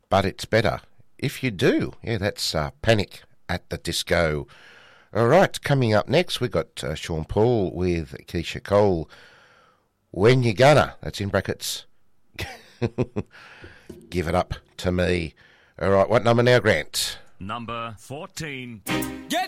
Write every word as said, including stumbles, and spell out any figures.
but it's better if you do. Yeah, that's uh, Panic at the Disco. All right, coming up next, we've got uh, Sean Paul with Keisha Cole. When You Gonna, that's in brackets. Give it up to me. All right, what number now, Grant? Number fourteen. Get